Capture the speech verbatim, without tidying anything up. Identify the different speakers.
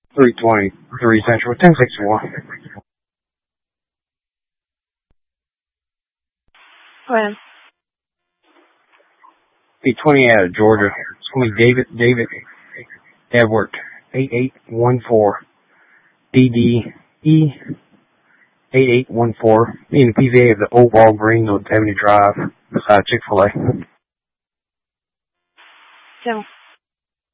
Speaker 1: three twenty-three Central, ten sixty-one.
Speaker 2: Go ahead.
Speaker 1: B twenty out of Georgia. It's going to be David, David, Edward, eight eight one four, D D E, eight eight one four, in the P V A of the Old Walgreens on Avenue Drive, beside Chick-fil-A.
Speaker 2: ten